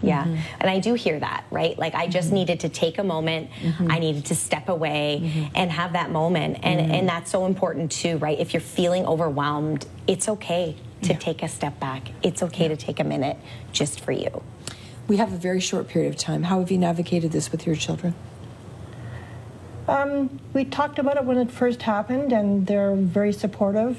Yeah. And I do hear that, right? Like I just needed to take a moment. I needed to step away and have that moment. And that's so important too, right? If you're feeling overwhelmed, it's okay to take a step back. It's okay to take a minute just for you. We have a very short period of time. How have you navigated this with your children? We talked about it when it first happened, and they're very supportive.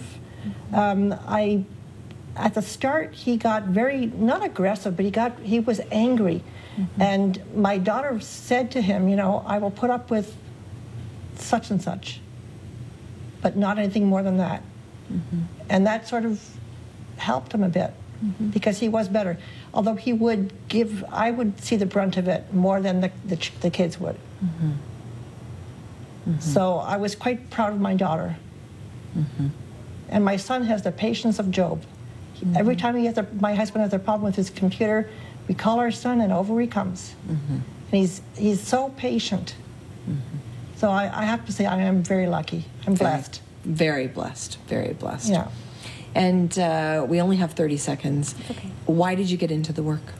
At the start, he got very, not aggressive, but he was angry. And my daughter said to him, you know, I will put up with such and such, but not anything more than that. And that sort of helped him a bit because he was better. Although he would give, I would see the brunt of it more than the kids would. So I was quite proud of my daughter. And my son has the patience of Job. Every time my husband has a problem with his computer, we call our son and over he comes. And he's so patient. So I have to say I am very lucky. I'm blessed. Very blessed. Very blessed. Yeah. And we only have 30 seconds. Okay. Why did you get into the work?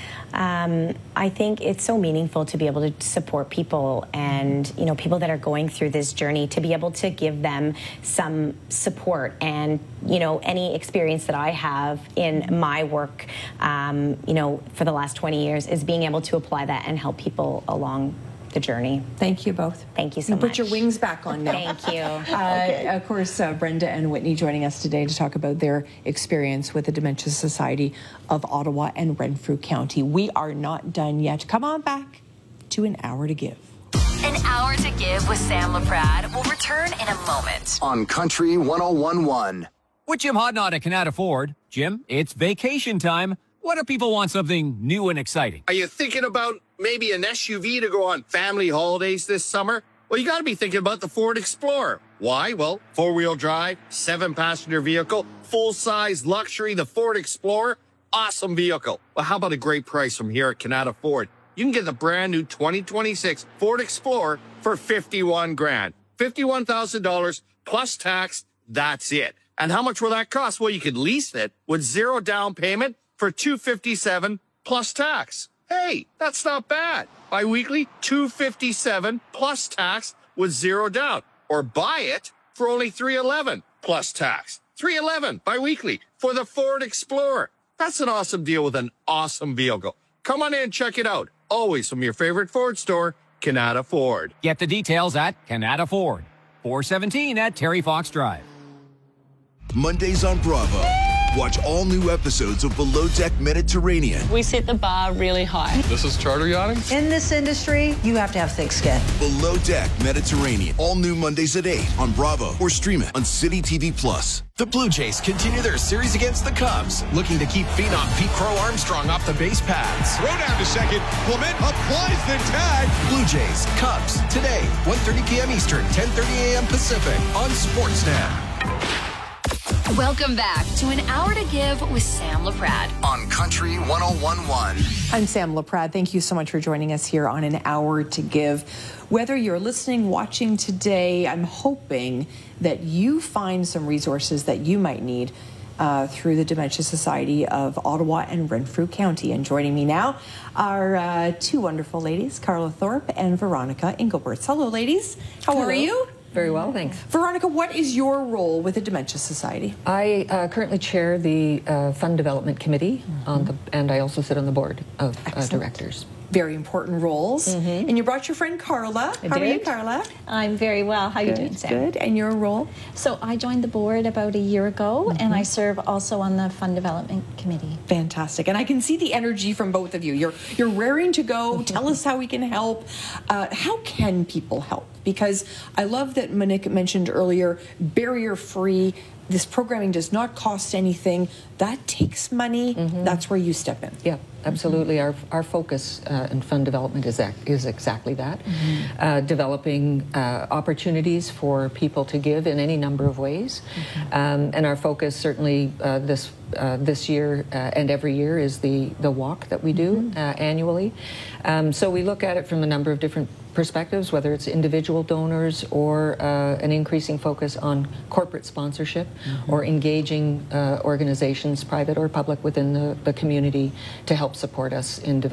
I think it's so meaningful to be able to support people and, you know, people that are going through this journey, to be able to give them some support. And, you know, any experience that I have in my work, you know, for the last 20 years is being able to apply that and help people along the journey. Thank you both. Thank you so much. Put your wings back on now. Thank you. Of course, Brenda and Whitney joining us today to talk about their experience with the Dementia Society of Ottawa and Renfrew County. We are not done yet. Come on back to An Hour to Give. An Hour to Give with Sam LaPrade will return in a moment. On Country 101.1. With Jim Hodnott at Canada Ford. Jim, it's vacation time. What do people want something new and exciting? Are you thinking about maybe an SUV to go on family holidays this summer? Well, you got to be thinking about the Ford Explorer. Why? Well, four-wheel drive, 7-passenger vehicle, full-size luxury, the Ford Explorer, awesome vehicle. Well, how about a great price from here at Canada Ford? You can get the brand new 2026 Ford Explorer for $51,000. $51,000 plus tax, that's it. And how much will that cost? Well, you could lease it with zero down payment for $257 plus tax. Hey, that's not bad. Bi-weekly, $257 plus tax with zero down. Or buy it for only $311 plus tax. $311 bi-weekly for the Ford Explorer. That's an awesome deal with an awesome vehicle. Come on in, check it out. Always from your favorite Ford store, Canada Ford. Get the details at Canada Ford. 417 at Terry Fox Drive. Mondays on Bravo. Watch all new episodes of Below Deck Mediterranean. We set the bar really high. This is charter yachting? In this industry, you have to have thick skin. Below Deck Mediterranean. All new Mondays at 8 on Bravo or stream it on City TV Plus. The Blue Jays continue their series against the Cubs, looking to keep phenom Pete Crow Armstrong off the base paths. Throw down to second. Clement applies the tag. Blue Jays, Cubs, today, 1:30 p.m. Eastern, 10:30 a.m. Pacific on Sportsnet. Welcome back to An Hour to Give with Sam LaPrade. On Country 101.1. I'm Sam LaPrade. Thank you so much for joining us here on An Hour to Give. Whether you're listening, watching today, I'm hoping that you find some resources that you might need through the Dementia Society of Ottawa and Renfrew County. And joining me now are two wonderful ladies, Carla Thorpe and Veronica Engelberts. Hello, ladies. How are you? Very well, thanks. Veronica, what is your role with the Dementia Society? I currently chair the Fund Development Committee, and I also sit on the board of directors. Very important roles. And you brought your friend Carla. How are you, Carla? I'm very well. How are you doing, Sam? Good. And your role? So I joined the board about a year ago, and I serve also on the Fund Development Committee. Fantastic. And I can see the energy from both of you. You're raring to go. Tell us how we can help. How can people help? Because I love that Monique mentioned earlier, barrier-free. This programming does not cost anything. That takes money. That's where you step in. Yeah, absolutely. Our focus in fund development is exactly that. Developing opportunities for people to give in any number of ways. And our focus certainly this year and every year is the walk that we do annually. So we look at it from a number of different perspectives, whether it's individual donors or an increasing focus on corporate sponsorship or engaging organizations, private or public, within the community to help support us in developing